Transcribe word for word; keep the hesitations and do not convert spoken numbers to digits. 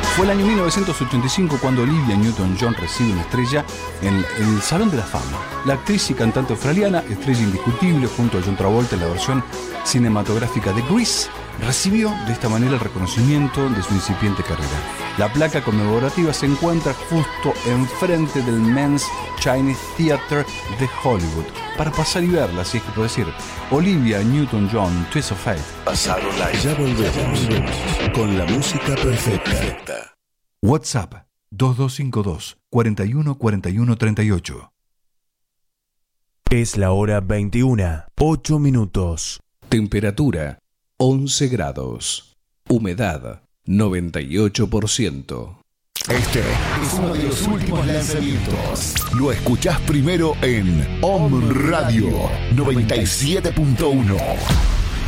Fue el año mil novecientos ochenta y cinco cuando Olivia Newton-John recibe una estrella en el Salón de la Fama. La actriz y cantante australiana, estrella indiscutible junto a John Travolta en la versión cinematográfica de Grease, recibió de esta manera el reconocimiento de su incipiente carrera. La placa conmemorativa se encuentra justo enfrente del Men's Chinese Theatre de Hollywood. Para pasar y verla, si es que puedo decir, Olivia Newton-John, Twist of Fate. Pasaron la... Ya volvemos con la música perfecta. WhatsApp dos dos cinco dos, cuatro uno cuatro uno tres ocho. Es la hora veintiuna, ocho minutos. Temperatura once grados. Humedad noventa y ocho por ciento. Este es uno de los últimos lanzamientos. Lo escuchás primero en Om Radio noventa y siete punto uno.